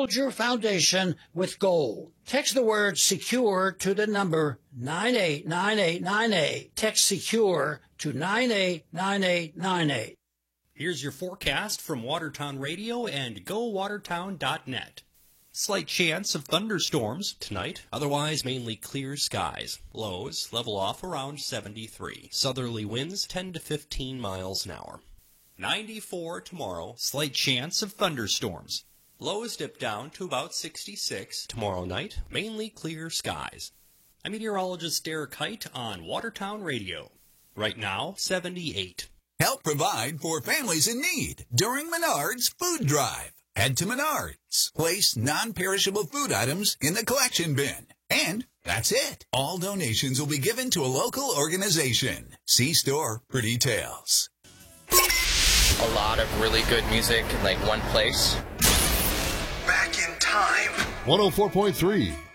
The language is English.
build your foundation with gold. Text the word SECURE to the number 989898. Text SECURE to 989898. Here's your forecast from Watertown Radio and GoWatertown.net. Slight chance of thunderstorms tonight, otherwise mainly clear skies. Lows level off around 73. Southerly winds 10 to 15 miles an hour. 94 tomorrow, slight chance of thunderstorms. Lows dip down to about 66 tomorrow night, mainly clear skies. I'm meteorologist Derek Height on Watertown Radio. Right now, 78. Help provide for families in need during Menards Food Drive. Head to Menards, place non-perishable food items in the collection bin. And that's it. All donations will be given to a local organization. See store for details. A lot of really good music in like one place. Back in time. 104.3